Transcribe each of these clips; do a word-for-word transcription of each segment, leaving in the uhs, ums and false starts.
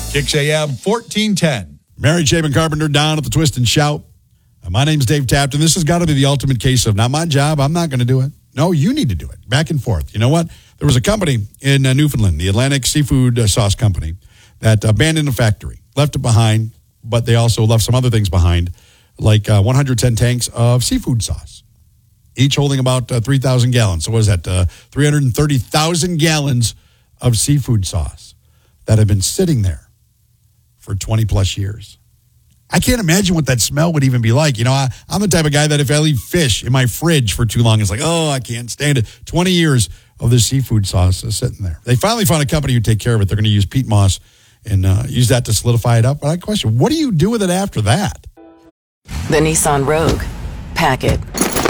Kicks A M fourteen ten. Mary Chapin Carpenter down at the Twist and Shout. Uh, my name's Dave Tapton. This has got to be the ultimate case of not my job. I'm not going to do it. No, you need to do it. Back and forth. You know what? There was a company in uh, Newfoundland, the Atlantic Seafood uh, Sauce Company, that abandoned a factory, left it behind, but they also left some other things behind, like uh, one hundred ten tanks of seafood sauce, each holding about uh, three thousand gallons. So what is that? Uh, three hundred thirty thousand gallons of seafood sauce that have been sitting there for twenty plus years. I can't imagine what that smell would even be like. You know, I, I'm the type of guy that if I leave fish in my fridge for too long, it's like, oh, I can't stand it. twenty years of this seafood sauce is sitting there. They finally found a company who take care of it. They're going to use peat moss and uh, use that to solidify it up. But I question, what do you do with it after that? The Nissan Rogue. Pack it.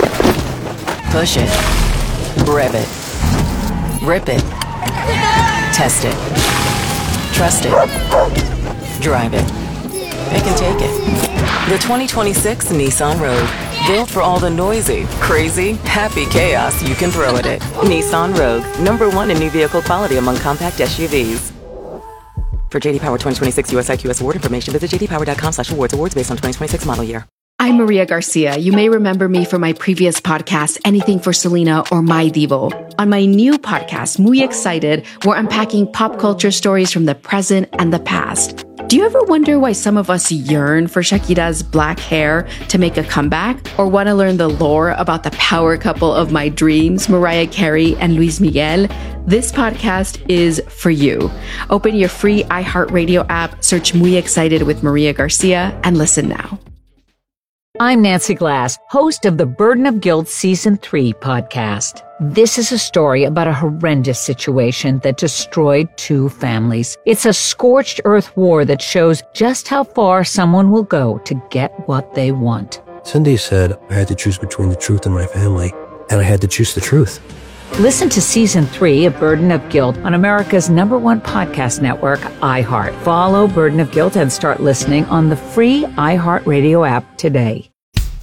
Push it. Rev it. Rip it. Test it. Trust it. Drive it. It can take it. The twenty twenty-six Nissan Rogue. Built for all the noisy, crazy, happy chaos you can throw at it. Nissan Rogue. Number one in new vehicle quality among compact S U Vs. For J D Power twenty twenty-six U S I Q S award information, visit j d power dot com slash awards. Awards based on twenty twenty-six model year. I'm Maria Garcia. You may remember me from my previous podcast, Anything for Selena or My Divo. On my new podcast, Muy Excited, we're unpacking pop culture stories from the present and the past. Do you ever wonder why some of us yearn for Shakira's black hair to make a comeback? Or want to learn the lore about the power couple of my dreams, Mariah Carey and Luis Miguel? This podcast is for you. Open your free iHeartRadio app, search Muy Excited with Maria Garcia, and listen now. I'm Nancy Glass, host of the Burden of Guilt Season three podcast. This is a story about a horrendous situation that destroyed two families. It's a scorched earth war that shows just how far someone will go to get what they want. Cindy said I had to choose between the truth and my family, and I had to choose the truth. Listen to Season three of Burden of Guilt on America's number one podcast network, iHeart. Follow Burden of Guilt and start listening on the free iHeartRadio app today.